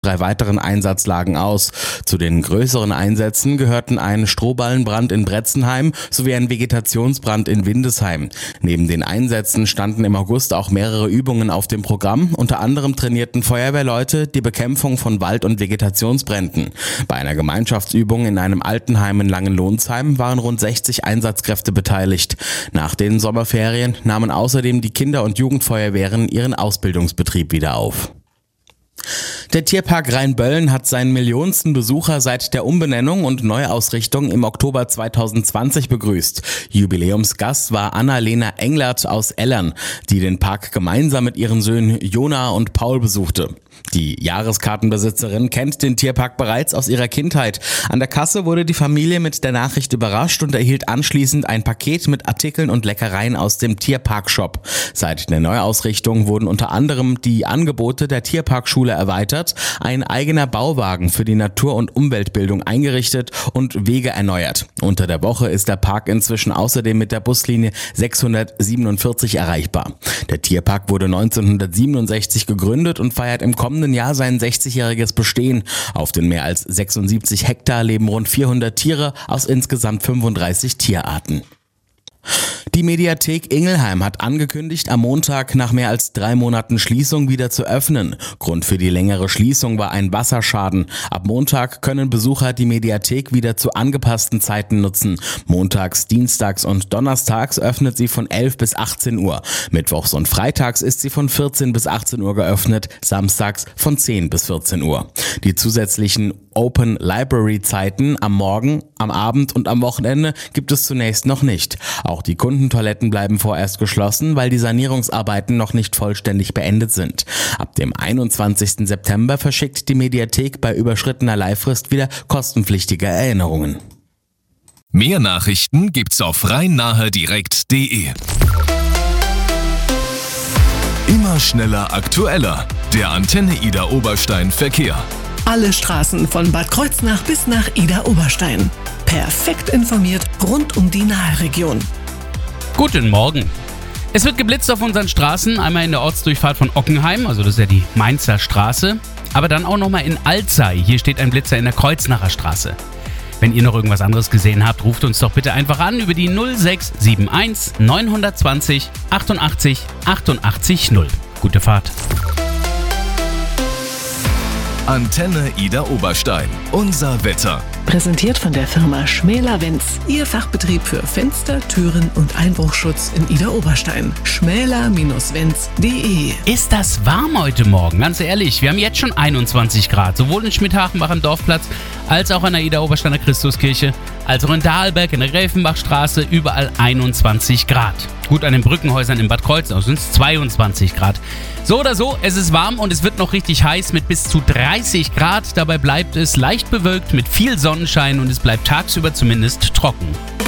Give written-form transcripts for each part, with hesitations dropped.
3 weiteren Einsatzlagen aus. Zu den größeren Einsätzen gehörten ein Strohballenbrand in Bretzenheim sowie ein Vegetationsbrand in Windesheim. Neben den Einsätzen standen im August auch mehrere Übungen auf dem Programm. Unter anderem trainierten Feuerwehrleute die Bekämpfung von Wald- und Vegetationsbränden. Bei einer Gemeinschaftsübung in einem Altenheim in Langenlohnsheim waren rund 60 Einsatzkräfte beteiligt. Nach den Sommerferien nahmen außerdem die Kinder- und Jugendfeuerwehren ihren Ausbildungsbetrieb wieder auf. Der Tierpark Rheinböllen hat seinen millionsten Besucher seit der Umbenennung und Neuausrichtung im Oktober 2020 begrüßt. Jubiläumsgast war Anna-Lena Englert aus Ellern, die den Park gemeinsam mit ihren Söhnen Jona und Paul besuchte. Die Jahreskartenbesitzerin kennt den Tierpark bereits aus ihrer Kindheit. An der Kasse wurde die Familie mit der Nachricht überrascht und erhielt anschließend ein Paket mit Artikeln und Leckereien aus dem Tierpark-Shop. Seit der Neuausrichtung wurden unter anderem die Angebote der Tierparkschule erweitert, ein eigener Bauwagen für die Natur- und Umweltbildung eingerichtet und Wege erneuert. Unter der Woche ist der Park inzwischen außerdem mit der Buslinie 647 erreichbar. Der Tierpark wurde 1967 gegründet und feiert im kommenden Jahr sein 60-jähriges Bestehen. Auf den mehr als 76 Hektar leben rund 400 Tiere aus insgesamt 35 Tierarten. Die Mediathek Ingelheim hat angekündigt, am Montag nach mehr als 3 Monaten Schließung wieder zu öffnen. Grund für die längere Schließung war ein Wasserschaden. Ab Montag können Besucher die Mediathek wieder zu angepassten Zeiten nutzen. Montags, dienstags und donnerstags öffnet sie von 11 bis 18 Uhr. Mittwochs und freitags ist sie von 14 bis 18 Uhr geöffnet, samstags von 10 bis 14 Uhr. Die zusätzlichen Open Library Zeiten am Morgen, am Abend und am Wochenende gibt es zunächst noch nicht. Auch die Kundentoiletten bleiben vorerst geschlossen, weil die Sanierungsarbeiten noch nicht vollständig beendet sind. Ab dem 21. September verschickt die Mediathek bei überschrittener Leihfrist wieder kostenpflichtige Erinnerungen. Mehr Nachrichten gibt's auf rhein-nahe-direkt.de. Immer schneller, aktueller. Der Antenne Ida Oberstein Verkehr. Alle Straßen von Bad Kreuznach bis nach Ida Oberstein. Perfekt informiert rund um die Nahe-Region. Guten Morgen. Es wird geblitzt auf unseren Straßen, einmal in der Ortsdurchfahrt von Ockenheim, also das ist ja die Mainzer Straße, aber dann auch nochmal in Alzey. Hier steht ein Blitzer in der Kreuznacher Straße. Wenn ihr noch irgendwas anderes gesehen habt, ruft uns doch bitte einfach an über die 0671 920 88 88 0. Gute Fahrt. Antenne Ida Oberstein. Unser Wetter. Präsentiert von der Firma Schmäler-Wenz. Ihr Fachbetrieb für Fenster, Türen und Einbruchschutz in Ida Oberstein. schmäler-wenz.de. Ist das warm heute Morgen? Ganz ehrlich, wir haben jetzt schon 21 Grad. Sowohl in Schmidhachenbach am Dorfplatz, als auch an der Ida Obersteiner Christuskirche, als auch in Dahlberg, in der Gräfenbachstraße, überall 21 Grad. Gut, an den Brückenhäusern in Bad Kreuznach sind es 22 Grad. So oder so, es ist warm und es wird noch richtig heiß mit bis zu 30 Grad. Dabei bleibt es leicht bewölkt mit viel Sonnenschein und es bleibt tagsüber zumindest trocken.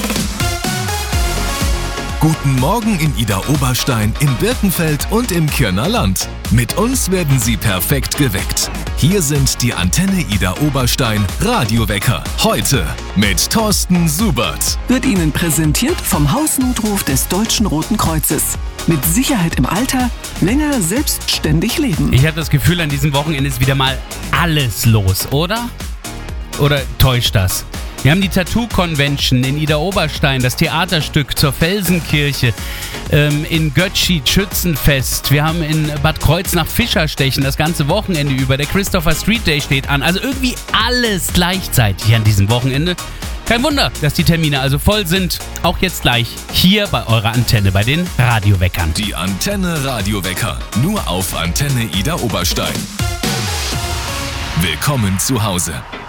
Guten Morgen in Ida Oberstein, in Birkenfeld und im Kirner Land. Mit uns werden Sie perfekt geweckt. Hier sind die Antenne Ida Oberstein Radiowecker. Heute mit Thorsten Subert. Wird Ihnen präsentiert vom Hausnotruf des Deutschen Roten Kreuzes. Mit Sicherheit im Alter, länger selbstständig leben. Ich habe das Gefühl, an diesem Wochenende ist wieder mal alles los, oder? Oder täuscht das? Wir haben die Tattoo-Convention in Ida Oberstein, das Theaterstück zur Felsenkirche, in Götschid Schützenfest. Wir haben in Bad Kreuznach Fischerstechen das ganze Wochenende über. Der Christopher Street Day steht an. Also irgendwie alles gleichzeitig an diesem Wochenende. Kein Wunder, dass die Termine also voll sind. Auch jetzt gleich hier bei eurer Antenne, bei den Radioweckern. Die Antenne Radiowecker, nur auf Antenne Ida Oberstein. Willkommen zu Hause.